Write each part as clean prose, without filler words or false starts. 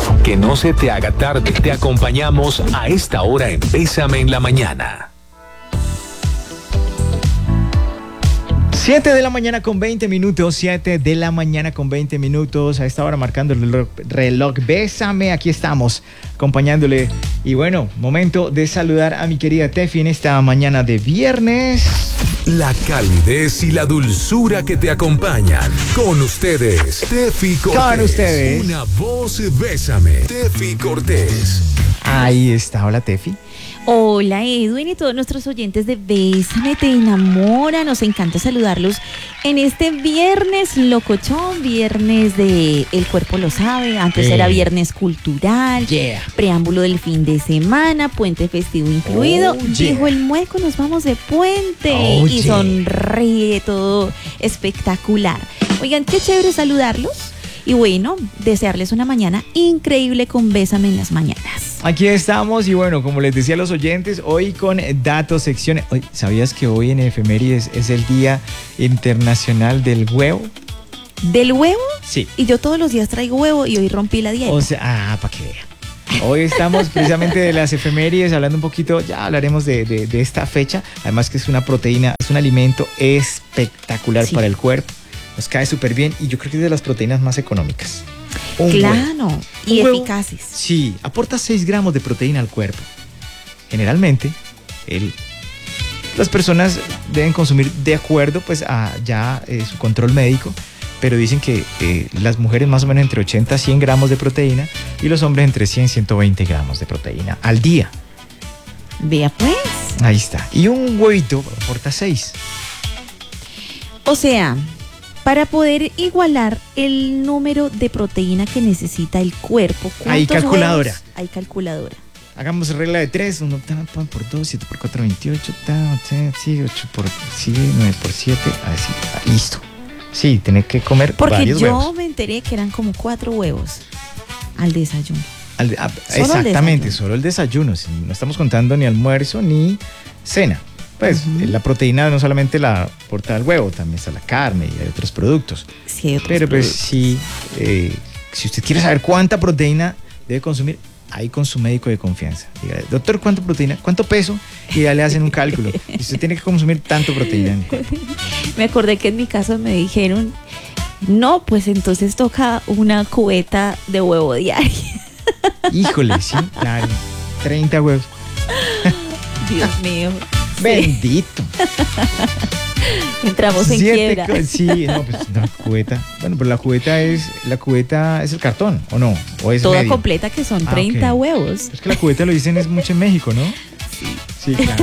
Que no se te haga tarde, te acompañamos a esta hora en Bésame en la Mañana. 7 de la mañana con 20 minutos, 7 de la mañana con 20 minutos, a esta hora marcando el reloj. Bésame, aquí estamos, acompañándole. Y bueno, momento de saludar a mi querida Tefi en esta mañana de viernes. La calidez y la dulzura que te acompañan. Con ustedes, Tefi Cortés. Con ustedes. Una voz, bésame. Tefi Cortés. Ahí está, hola Tefi. Hola Edwin y todos nuestros oyentes de Bésame Te Enamora, nos encanta saludarlos en este viernes locochón, viernes de El Cuerpo Lo Sabe, antes era viernes cultural, preámbulo del fin de semana, puente festivo incluido, dijo el Mueco, nos vamos de puente y sonríe, todo espectacular. Oigan, qué chévere saludarlos. Y bueno, desearles una mañana increíble con Bésame en las mañanas. Aquí estamos y bueno, como les decía a los oyentes, hoy con datos, secciones. ¿Sabías que hoy en Efemérides es el Día Internacional del Huevo? ¿Del huevo? Sí. Y yo todos los días traigo huevo y hoy rompí la dieta. O sea, para que vean. Hoy estamos precisamente de las efemérides, hablando un poquito, ya hablaremos de esta fecha. Además que es una proteína, es un alimento espectacular para el cuerpo. Nos cae súper bien y yo creo que es de las proteínas más económicas. Claro, y eficaces. Sí, aporta 6 gramos de proteína al cuerpo. Generalmente, las personas deben consumir de acuerdo pues a ya su control médico, pero dicen que las mujeres más o menos entre 80 a 100 gramos de proteína y los hombres entre 100 y 120 gramos de proteína al día. Vea pues. Ahí está. Y un huevito aporta 6. O sea, para poder igualar el número de proteína que necesita el cuerpo, hay calculadora. Hay calculadora. Hagamos regla de 3, 1 por 2, 7 por 4, 28, 8 por 9 por 7, así, listo. Sí, tenés que comer varios huevos. Porque yo me enteré que eran como 4 huevos al desayuno. Exactamente, solo el desayuno. No estamos contando ni almuerzo ni cena. Pues la proteína no solamente la aporta el huevo, también está la carne y hay otros productos. Sí, hay otros Pero productos. pues sí, si usted quiere saber cuánta proteína debe consumir, ahí con su médico de confianza. Dígale, doctor, ¿cuánto proteína? ¿Cuánto peso? Y ya le hacen un cálculo. Y usted tiene que consumir tanto proteína en el cuerpo. Me acordé que en mi caso me dijeron, no, pues entonces toca una cubeta de huevo diario. Híjole, sí, claro. 30 huevos. Dios mío. Bendito. Entramos en quiebra. Sí, no, pues una cubeta. Bueno, pero la cubeta es el cartón, ¿o no? ¿O es toda medio? Completa que son 30 huevos. Es que la cubeta lo dicen es mucho en México, ¿no? Sí, claro.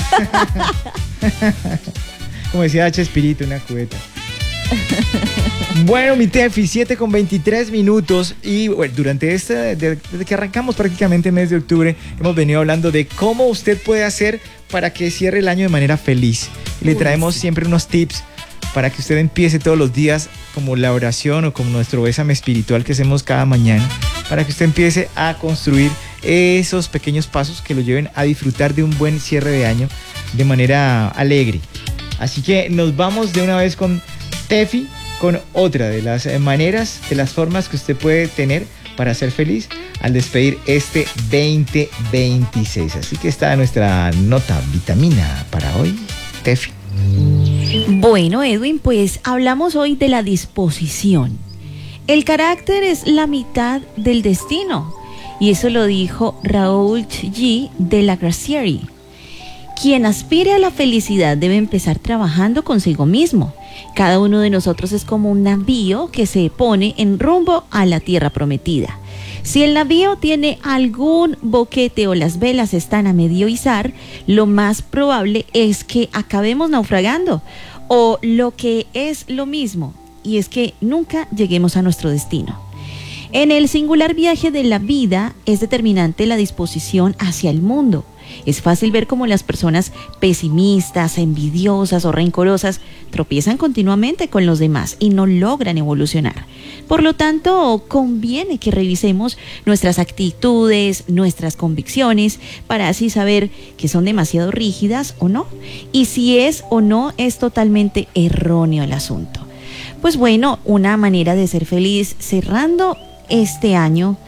Como decía Chespirito, una cubeta. Bueno, mi Tefi, 7 con 23 minutos y bueno, durante desde que arrancamos prácticamente el mes de octubre hemos venido hablando de cómo usted puede hacer para que cierre el año de manera feliz. Y le traemos siempre unos tips para que usted empiece todos los días como la oración o como nuestro bésame espiritual que hacemos cada mañana, para que usted empiece a construir esos pequeños pasos que lo lleven a disfrutar de un buen cierre de año de manera alegre. Así que nos vamos de una vez con Tefi, con otra de las maneras, de las formas que usted puede tener para ser feliz al despedir este 2026. Así que está nuestra nota vitamina para hoy, Tefi. Bueno, Edwin, pues hablamos hoy de la disposición. El carácter es la mitad del destino, y eso lo dijo Raúl G. de la Gracieri. Quien aspire a la felicidad debe empezar trabajando consigo mismo. Cada uno de nosotros es como un navío que se pone en rumbo a la tierra prometida. Si el navío tiene algún boquete o las velas están a medio izar, lo más probable es que acabemos naufragando, o lo que es lo mismo, y es que nunca lleguemos a nuestro destino. En el singular viaje de la vida es determinante la disposición hacia el mundo. Es fácil ver cómo las personas pesimistas, envidiosas o rencorosas tropiezan continuamente con los demás y no logran evolucionar. Por lo tanto, conviene que revisemos nuestras actitudes, nuestras convicciones, para así saber que son demasiado rígidas o no, y si es o no es totalmente erróneo el asunto. Pues bueno, una manera de ser feliz cerrando este año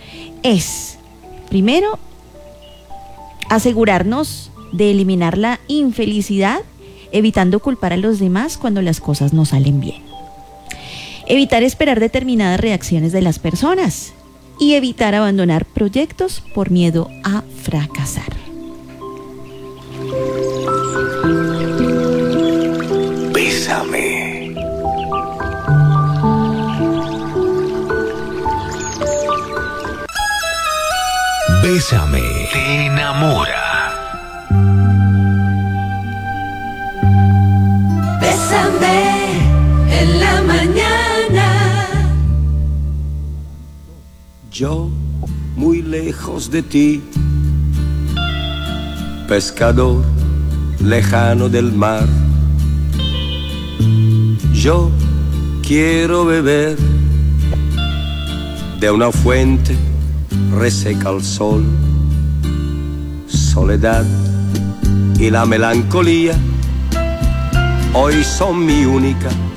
es, primero, asegurarnos de eliminar la infelicidad, evitando culpar a los demás cuando las cosas no salen bien. Evitar esperar determinadas reacciones de las personas y evitar abandonar proyectos por miedo a fracasar. Bésame. Bésame. Te enamora. Bésame en la mañana. Yo, muy lejos de ti, pescador lejano del mar. Yo quiero beber de una fuente reseca al sol. Soledad y la melancolía hoy son mi única